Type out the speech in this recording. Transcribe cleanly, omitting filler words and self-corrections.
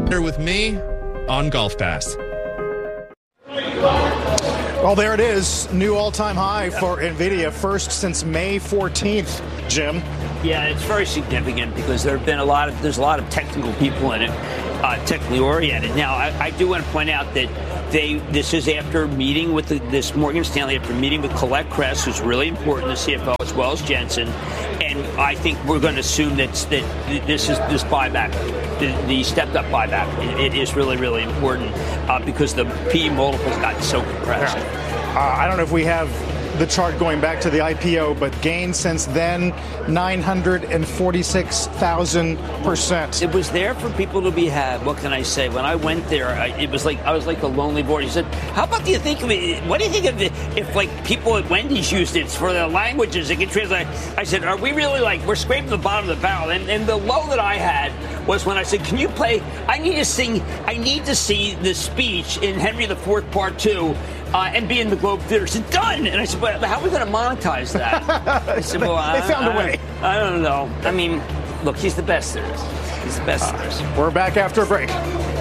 Here with me on Golf Pass. Well, there it is. New all-time high for NVIDIA. First since May 14th, Jim. Yeah, it's very significant because there's a lot of technical people in it, technically oriented. Now, I do want to point out that this is after meeting with this Morgan Stanley, after meeting with Colette Kress, who's really important, the CFO, as well as Jensen. And I think we're going to assume that this buyback, the stepped-up buyback, it is really, really important because the PE multiples got so compressed. I don't know if we have the chart going back to the IPO, but gains since then, 946,000%. It was there for people to be had. What can I say? When I went there, I was like a lonely boy. He said, "How about do you think of it? What do you think of it if like people at Wendy's used it for their languages? They can translate." I said, "Are we really we're scraping the bottom of the barrel?" And the low that I had was when I said, "Can you play? I need to see the speech in Henry IV Part 2." And be in the Globe Theater. He said, "Done." And I said, "Well, how are we going to monetize that?" I said, "Well, they found a way. I don't know. I mean, look, he's the best there is. He's the best there is." We're back after a break.